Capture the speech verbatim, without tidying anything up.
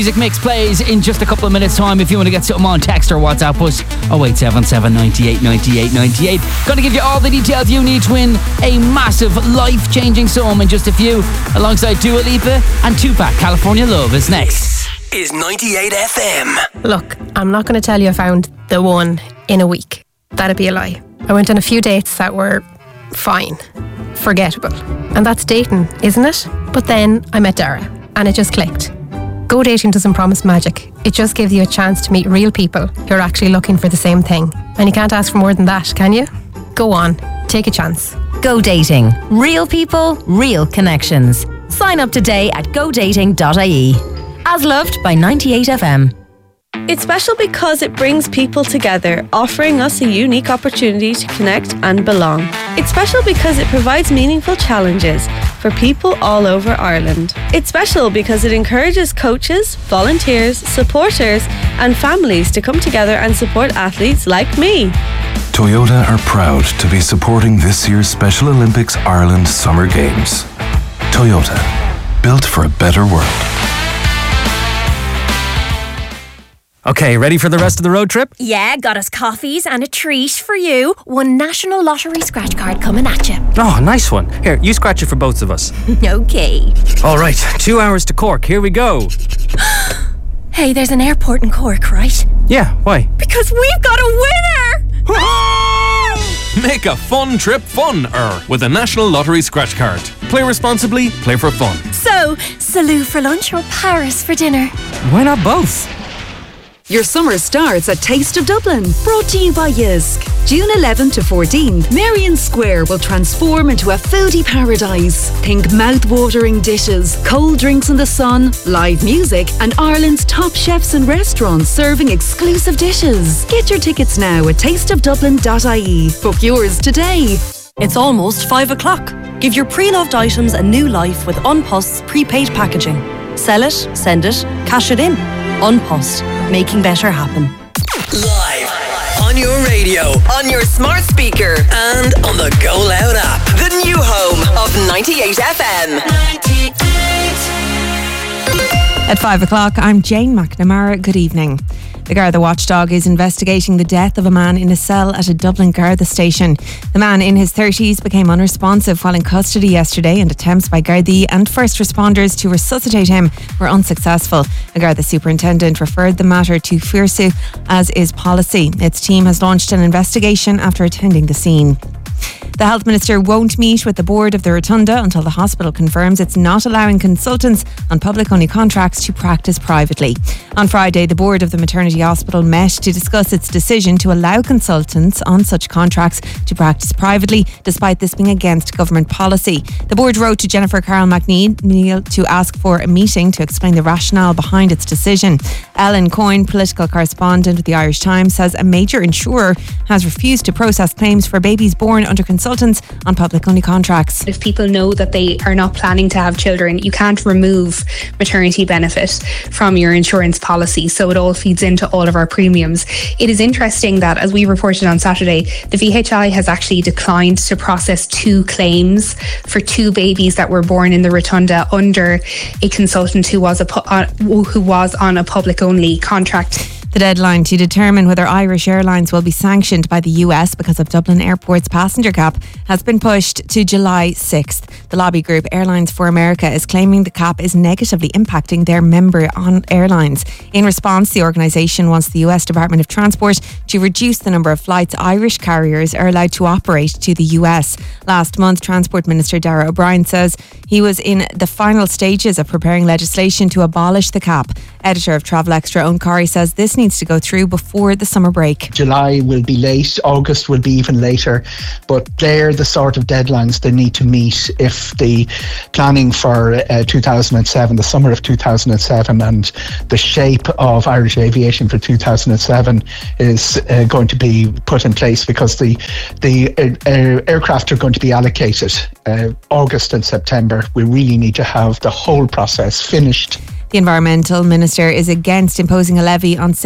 Music Mix plays in just a couple of minutes time. If you want to get something on, text or WhatsApp us oh eight seven seven, nine eight, nine eight, nine eight. Gonna give you all the details you need to win a massive life-changing sum in just a few, alongside Dua Lipa and Tupac. California Love is next. This is ninety-eight F M. Look, I'm not going to tell you I found the one in a week. That'd be a lie. I went on a few dates that were fine, forgettable. And that's dating, isn't it? But then I met Dara and it just clicked. Go dating doesn't promise magic. It just gives you a chance to meet real people who are actually looking for the same thing. And you can't ask for more than that, can you? Go on, take a chance. Go Dating. Real people, real connections. Sign up today at go dating dot I E. As loved by ninety-eight F M. It's special because it brings people together, offering us a unique opportunity to connect and belong. It's special because it provides meaningful challenges for people all over Ireland. It's special because it encourages coaches, volunteers, supporters and families to come together and support athletes like me. Toyota are proud to be supporting this year's Special Olympics Ireland Summer Games. Toyota, built for a better world. Okay, ready for the rest of the road trip? Yeah, got us coffees and a treat for you. One National Lottery scratch card coming at you. Oh, nice one. Here, you scratch it for both of us. Okay. All right, two hours to Cork. Here we go. Hey, there's an airport in Cork, right? Yeah, why? Because we've got a winner! Make a fun trip fun-er with a National Lottery scratch card. Play responsibly, play for fun. So, Salou for lunch or Paris for dinner? Why not both? Your summer starts at Taste of Dublin, brought to you by Jysk. June eleventh to fourteenth, Merrion Square will transform into a foodie paradise. Think mouth-watering dishes, cold drinks in the sun, live music, and Ireland's top chefs and restaurants serving exclusive dishes. Get your tickets now at taste of dublin dot I E. Book yours today. It's almost five o'clock. Give your pre-loved items a new life with An Post's prepaid packaging. Sell it, send it, cash it in. An Post, making better happen. Live on your radio, on your smart speaker, and on the Go Loud app. The new home of ninety-eight F M. At five o'clock, I'm Jane McNamara. Good evening. The Garda watchdog is investigating the death of a man in a cell at a Dublin Garda station. The man in his thirties became unresponsive while in custody yesterday, and attempts by Gardaí and first responders to resuscitate him were unsuccessful. A Garda superintendent referred the matter to FIRSU, as is policy. Its team has launched an investigation after attending the scene. The Health Minister won't meet with the board of the Rotunda until the hospital confirms it's not allowing consultants on public-only contracts to practice privately. On Friday, the board of the maternity hospital met to discuss its decision to allow consultants on such contracts to practice privately, despite this being against government policy. The board wrote to Jennifer Carroll McNeil to ask for a meeting to explain the rationale behind its decision. Ellen Coyne, political correspondent with the Irish Times, says a major insurer has refused to process claims for babies born under consultants on public-only contracts. If people know that they are not planning to have children, you can't remove maternity benefit from your insurance policy, so it all feeds into all of our premiums. It is interesting that, as we reported on Saturday, the V H I has actually declined to process two claims for two babies that were born in the Rotunda under a consultant who was a pu- uh, who was on a public-only contract. The deadline to determine whether Irish Airlines will be sanctioned by the U S because of Dublin Airport's passenger cap has been pushed to July sixth. The lobby group Airlines for America is claiming the cap is negatively impacting their member on airlines. In response, the organisation wants the U S Department of Transport to reduce the number of flights Irish carriers are allowed to operate to the U S. Last month, Transport Minister Darragh O'Brien says he was in the final stages of preparing legislation to abolish the cap. Editor of Travel Extra, Owen Corrie, says this needs to go through before the summer break. July will be late, August will be even later, but they're the sort of deadlines they need to meet if the planning for uh, two thousand seven, the summer of two thousand seven, and the shape of Irish aviation for two thousand seven is uh, going to be put in place, because the the uh, aircraft are going to be allocated uh, August and September. We really need to have the whole process finished. The Environmental Minister is against imposing a levy on